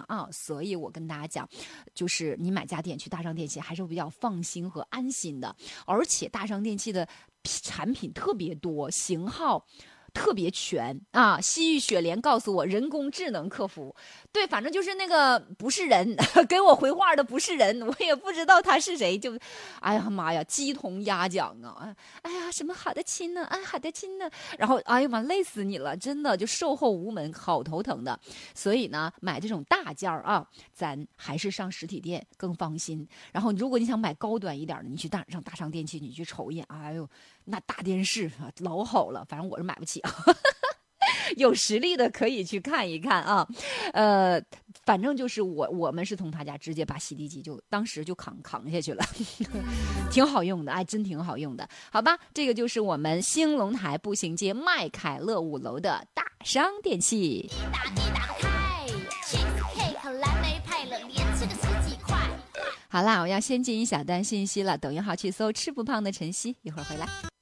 啊，所以我跟大家讲，就是你买家电去大商电器还是比较放心和安心的，而且大商电器的产品特别多，型号特别全啊！西域雪莲告诉我，人工智能客服，对，反正就是那个不是人给我回话的不是人，我也不知道他是谁，就，哎呀妈呀，鸡同鸭讲啊！哎呀，什么好的亲呢？啊，好的亲呢？然后哎呀妈，累死你了，真的就售后无门，好头疼的。所以呢，买这种大件儿啊，咱还是上实体店更放心。然后，如果你想买高端一点的，你去上大商电器，你去瞅一眼，哎呦，那大电视啊，老好了，反正我是买不起啊。有实力的可以去看一看啊，反正就是我们是从他家直接把洗涤机就当时就扛下去了，挺好用的，哎，真挺好用的，好吧，这个就是我们兴隆台步行街麦凯乐5楼的大商电器。好啦，我要先进一小段信息了，抖音号去搜吃不胖的晨曦，一会儿回来。